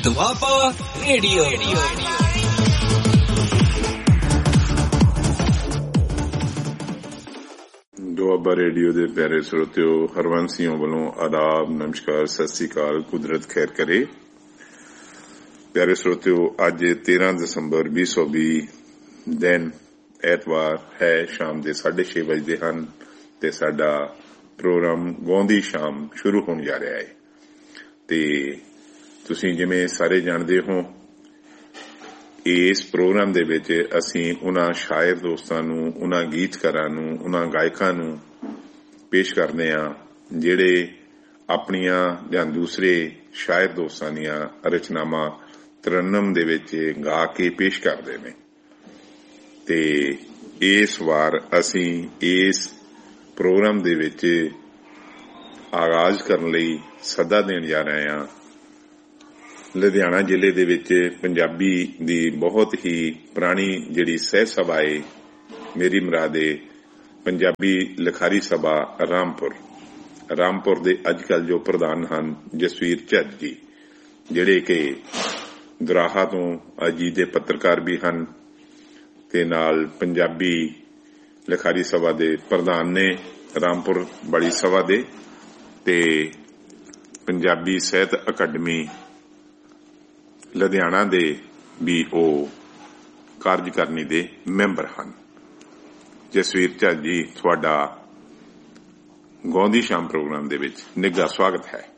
Doaba radio. Doaba radio ਦੇ ਪਿਆਰੇ ਸਰੋਤਿਓ, ਹਰਵੰਸੀਆਂ ਵੱਲੋਂ ਆਦਾਬ, ਨਮਸਕਾਰ, ਸਤਿ ਸ੍ਰੀ ਅਕਾਲ। ਕੁਦਰਤ ਖੈਰ ਕਰੇ। ਪਿਆਰੇ ਸਰੋਤਿਓ, ਅੱਜ 13 ਦਸੰਬਰ 2020 ਦਿਨ ਐਤਵਾਰ ਹੈ। ਸ਼ਾਮ ਦੇ 6:30 ਵਜੇ ਹਨ ਤੇ ਸਾਡਾ ਪ੍ਰੋਗਰਾਮ ਗਾਉਂਦੀ ਸ਼ਾਮ ਸ਼ੁਰੂ ਹੋਣ ਜਾ ਰਿਹਾ ਹੈ। ਤੇ ਤੁਸੀਂ ਜਿਵੇਂ ਸਾਰੇ ਜਾਣਦੇ ਹੋ, ਇਸ ਪ੍ਰੋਗਰਾਮ ਦੇ ਵਿੱਚ ਅਸੀਂ ਉਹਨਾਂ ਸ਼ਾਇਰ ਦੋਸਤਾਂ ਨੂੰ, ਉਹਨਾਂ ਗੀਤਕਾਰਾਂ ਨੂੰ, ਉਹਨਾਂ ਗਾਇਕਾਂ ਨੂੰ ਪੇਸ਼ ਕਰਦੇ ਹਾਂ ਜਿਹੜੇ ਆਪਣੀਆਂ ਜਾਂ ਦੂਸਰੇ ਸ਼ਾਇਰ ਦੋਸਤਾਂ ਦੀਆਂ ਰਚਨਾਵਾਂ ਤਰੰਨਮ ਦੇ ਵਿੱਚ ਗਾ ਕੇ ਪੇਸ਼ ਕਰਦੇ ਨੇ। ਤੇ ਇਸ ਵਾਰ ਅਸੀਂ ਇਸ ਪ੍ਰੋਗਰਾਮ ਦੇ ਵਿੱਚ ਆਗਾਜ਼ ਕਰਨ ਲਈ ਸੱਦਾ ਦੇਣ ਜਾ ਰਹੇ ਹਾਂ। ਲੁਧਿਆਣਾ ਜ਼ਿਲ੍ਹੇ ਦੇ ਵਿੱਚ ਪੰਜਾਬੀ ਦੀ ਬਹੁਤ ਹੀ ਪੁਰਾਣੀ ਜਿਹੜੀ ਸਹਿ ਸਭਾ ਹੈ, ਮੇਰੀ ਮੁਰਾਦੇ ਪੰਜਾਬੀ ਲਿਖਾਰੀ ਸਭਾ ਰਾਮਪੁਰ ਦੇ ਅੱਜ ਕੱਲ੍ਹ ਜੋ ਪ੍ਰਧਾਨ ਹਨ ਜਸਵੀਰ ਝੱਜ ਜੀ, ਜਿਹੜੇ ਕਿ ਦੁਰਾਹਾ ਤੋਂ ਅਜੀਤ ਦੇ ਪੱਤਰਕਾਰ ਵੀ ਹਨ ਤੇ ਨਾਲ ਪੰਜਾਬੀ ਲਿਖਾਰੀ ਸਭਾ ਦੇ ਪ੍ਰਧਾਨ ਨੇ ਰਾਮਪੁਰ ਵਾਲੀ ਸਭਾ ਦੇ, ਤੇ ਪੰਜਾਬੀ ਸਾਹਿਤ ਅਕੈਡਮੀ ਲੁਧਿਆਣਾ ਦੇ ਵੀ ਉਹ ਕਾਰਜਕਾਰਨੀ ਦੇ ਮੈਂਬਰ ਹਨ। ਜਸਵੀਰ ਝੱਜ ਜੀ, ਤੁਹਾਡਾ ਗਾਉਂਦੀ ਸ਼ਾਮ ਪ੍ਰੋਗਰਾਮ ਦੇ ਵਿੱਚ ਨਿੱਘਾ ਸਵਾਗਤ ਹੈ।